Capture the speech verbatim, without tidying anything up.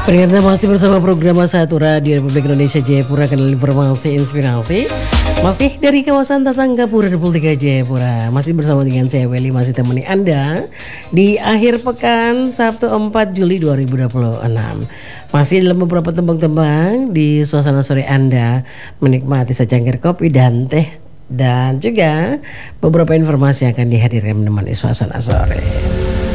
Pendengar masih bersama program Satu Radio Republik Indonesia Jayapura, kanal informasi inspirasi. Masih dari kawasan Tasanggapura Republik Jayapura. Masih bersama dengan saya Welly, masih temani Anda di akhir pekan Sabtu empat Juli dua ribu dua puluh enam. Masih dalam beberapa tembang-tembang di suasana sore Anda, menikmati secangkir kopi dan teh, dan juga beberapa informasi yang akan dihadirkan menemani suasana sore.